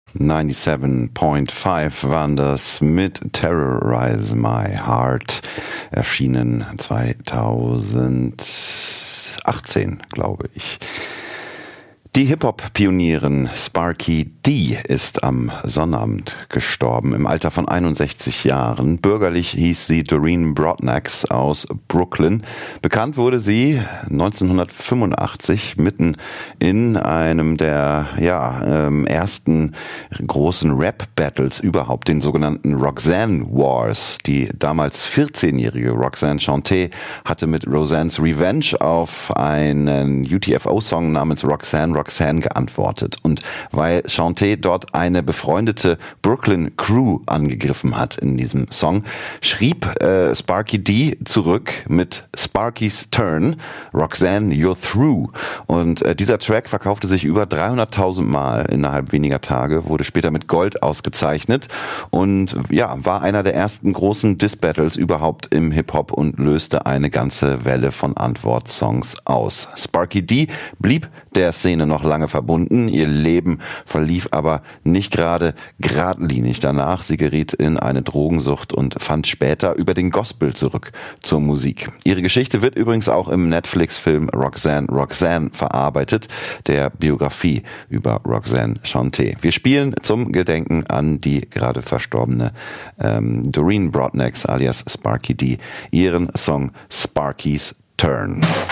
97.5 waren das mit Terrorize My Heart, erschienen 2018, glaube ich. Die Hip-Hop-Pionierin Sparky D ist am Sonnabend gestorben, im Alter von 61 Jahren. Bürgerlich hieß sie Doreen Broadnax aus Brooklyn. Bekannt wurde sie 1985 mitten in einem der ersten großen Rap-Battles überhaupt, den sogenannten Roxanne Wars. Die damals 14-jährige Roxanne Shante hatte mit Roseanne's Revenge auf einen UTFO-Song namens Roxanne geantwortet. Und weil Shante dort eine befreundete Brooklyn Crew angegriffen hat in diesem Song, schrieb Sparky D zurück mit Sparky's Turn, Roxanne, you're through. Und dieser Track verkaufte sich über 300.000 Mal innerhalb weniger Tage, wurde später mit Gold ausgezeichnet und war einer der ersten großen Diss-Battles überhaupt im Hip-Hop und löste eine ganze Welle von Antwortsongs aus. Sparky D blieb der Szene noch lange verbunden. Ihr Leben verlief aber nicht gerade geradlinig danach. Sie geriet in eine Drogensucht und fand später über den Gospel zurück zur Musik. Ihre Geschichte wird übrigens auch im Netflix-Film Roxanne verarbeitet, der Biografie über Roxanne Shante. Wir spielen zum Gedenken an die gerade verstorbene Doreen Broadnax alias Sparky D ihren Song Sparky's Turn.